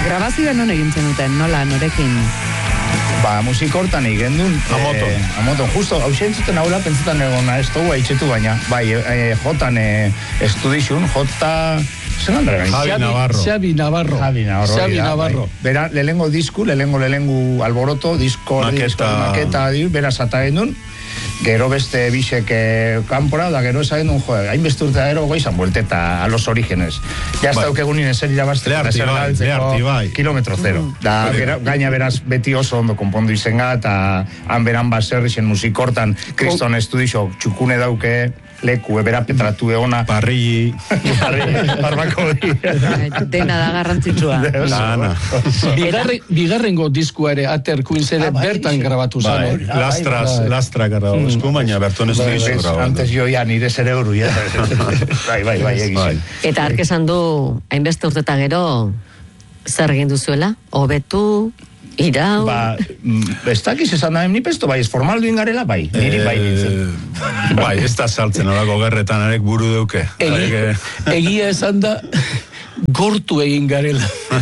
Grabazioa non egin zenuten, nola, norekin? Musik hortan egin duen. Amoton, justo, hau zentzuten haula, pentsetan egona ez dugu haitxetu baina. Jotan estudizun, Jota... Xavi Navarro. Bera, lehengo disku, lehengo alboroto, disko, maketa, bera zata gendun. Gero beste bisek kanpora, da gero esagen duen, hainbeste urte gero goizan buelteta a los orígenes. Ya hasta egunin eser irabazte, kilometro zero. Da, gaina beraz beti oso ondo konpondu izenga, eta han beran baserri zen musikortan, kriston estudixo txukune dauke, leku, ebera petratu egona. Parrilli. Barbako di. Dena da garrantzitsua. Bigarrengo diskua ere Aterkuin zede bertan grabatu zan. Lastra grabatu, baina berton ez dugu grabatu. Antes jo ya nire zerebru, ya. Bai, egiz. Eta ark esan du, hainbeste urteta gero, zer egin duzuela? Hobetu... Irau... Ez dakiz esan da, ni pesto, ez formal duen garela, niri bai nintzen. Ez da saltzen horako gerretan, arek buru duke. Egia esan da, gortu egin garela.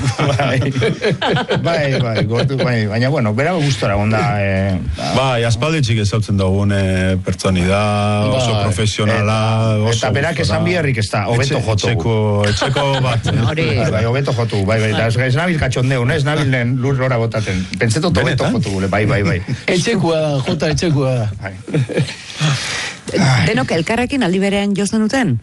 Gortu, baina, bueno, bera gustora onda. Aspalditxik ezautzen dugun pertsoni da, oso profesionala, eta berak esan biherrik ez da, hobeto jotu. Etxeko bat. Hobeto jotu, ez nabil katxondeun, ez nabil lur lora botaten. Pentsetot hobeto jotu gule, bai. Etxekua da, Jota, etxekua da. Denok elkarrekin aldi berean jozen duten?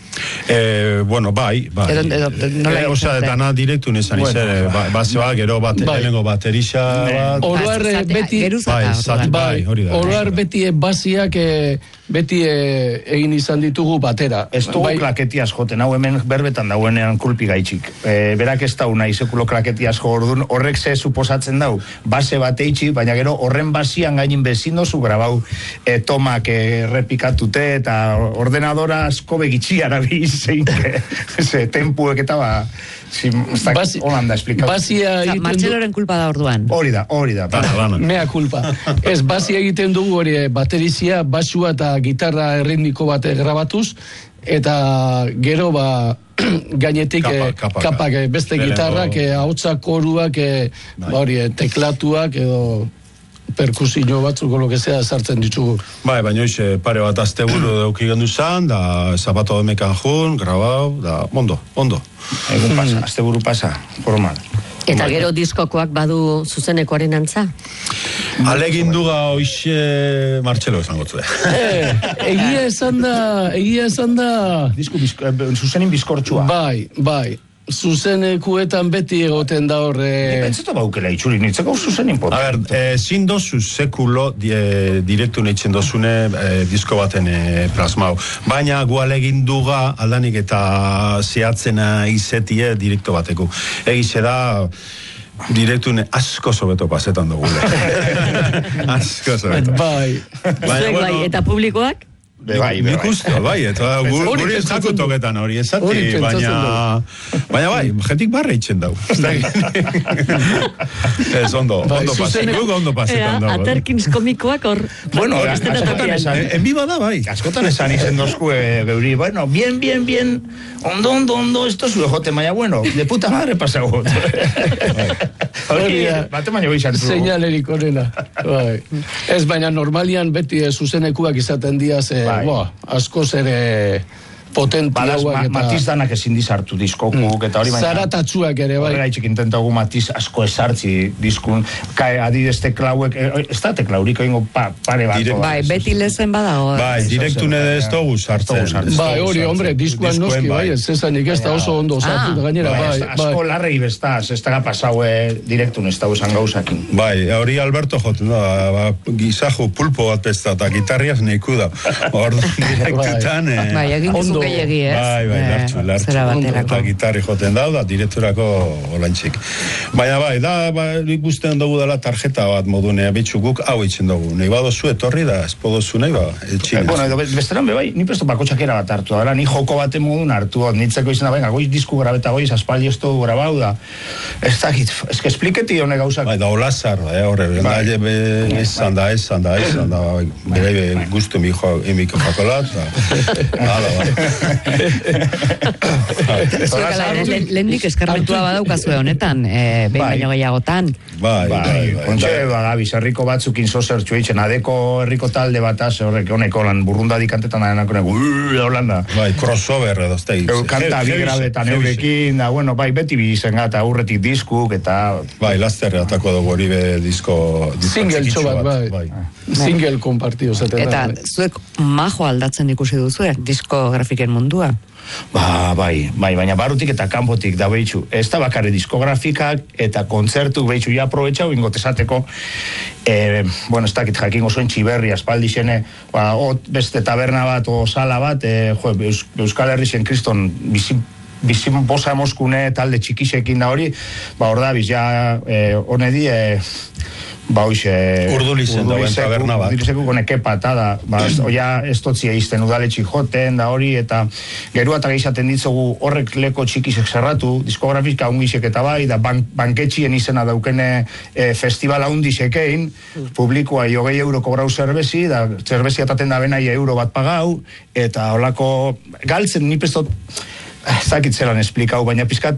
Bai. Osea, dana direktu nesan izan, basea, gero lehengo baterixa bat. Oroar beti... Oroar beti basiak beti egin izan ditugu batera. Ez dugu klaketiaz joten, hau hemen berbetan dauenean kulpi gaitxik. Berak ez dau nahi sekulo klaketiaz jo orduan, horrek ze suposatzen dau, base bat eitxi, baina gero horren basian gainin bezindozu grabau tomak repikatute eta ordenadora asko begitxi arabi zein, tempuek eta Holanda esplikatu. Martxeloren kulpa da orduan. Hori da. Mea kulpa. Ez, basia egiten dugu hori baterizia, basua eta gitarra erritmiko bat grabatuz, eta gero gainetik kapak beste gitarrak, ahotsak, koruak, teklatuak edo perkusio batzuk lo que sea sartzen ditugu. Baina hoxe pare bat asteburu dauki gendu zan, da zapato demekan jun, grabau, da ondo. Egun pasa, asteburu pasa, formal. Eta gero diskokoak badu zuzenekoaren antza? Alegin duga hoxe Martxelo esango zuen. Egia esan da... Zuzenin bizkortxua. Bai. Zuzenekuetan beti egoten da horre... Pentseto baukela itxuri, nitzeko zuzenin pot. Zin dozu sekulo direktu neitzen dozune disko baten plasmau. Baina gualegin duga aldanik eta zehatzena izetie direkto bateko. Egize da... Direktune asko sobeto pasetan dugule. Asko sobeto. Bai. Eta publikoak? Nik uste, eta guri ez dako toketan hori ezati, baina jentik barra itxen dau. Ez ondo pasetan dau. Aterkins komikoak hor... Bueno, askotan esan, en viva da, bai. Askotan esan izen dozku geuri, bueno, bien, ondo, esto zue jote, maia, bueno, de puta madre pasagot. Bate baina goizan zu. Señalerik horrela. Ez, baina normalian beti zuzenekuak izaten diaz... askoz ere potentiauak eta... Matiz danak ezin dizartu diskokuk eta hori baina... Zaratatsuak ere, bai. Horrela itxik intentagu Matiz asko esartzi diskun, adidez teklauek, ez da teklauriko ingo pare bat. Bai, beti lezen badago. Bai, direktune ez dugu sartzen. Bai, hori, hombre, diskuan noski, bai, ez esanik ez da oso ondo sartu gainera, bai. Asko larrei bestaz, ez daga pasaue direktune ez dago esan gauzakin. Bai, hori Alberto joten da, gizajo pulpo bat pesta eta gitarriaz neiku da. Hor direktutan... Bai, egin dizu gehiagi, ez? Bai, lartxu. Eta gitarri joten da direkturako olantxik. Baina ikusten dugu dela tarjeta bat modunea, bitxu guk hau itxen dugu. Nei badozu etorri da, ez podozu nahi etxinez. Bueno, besteran bai, ni presto bakotxakera bat hartu da, ni joko baten modun hartu, nitzeko izan da, goiz disku grabeta goiz, aspaldi ez dugu grabau da. Ez da, ez que espliketi honek gauzak. Bai, da olazar, horre, izan da, bere guztu emiko jakolat, hala, Lehendik eskarmentua badaukazue honetan, behin baino gehiagotan. Ontxe, bizarriko batzukin zozertxu eitzen, adeko herriko talde bataz, horrek honeko lan burrundadik antetan adenako holanda. Crossover edo, kanta bigrabetan eurekin, da, bueno, beti bizen gata, aurretik diskuk, eta... Laster atako dugu hori be disko... Single txobat, Single kompartio, zaten. Eta zuek majo aldatzen ikusi duzu, diskografiken mundua? Baina barutik eta kanpotik da behitxu. Ez da bakarri diskografikak eta kontzertuk behitxu ja aprobetxau ingotesateko ez dakit jakingo zuen txiberri aspaldi xene, beste taberna bat o sala bat, Euskal Herri zen kriston bizin bosa emoskune talde txikisekin da hori, hor da biz ja honedi Urdulizen dauen taberna bat. Urdulizeku konekepa, eta da, oia estotzia izten udaletxik joten da hori, eta gerua eta gehiaten ditzogu horrek leko txikisek zerratu, diskografika ungisek eta bai, da banketxien izena daukene festivala undisekein, publikoa €6 kobrau zerbezi, da zerbezi ataten da benai euro bat pagau, eta holako galtzen nipestot, ez dakit zelan esplikau, baina pizkat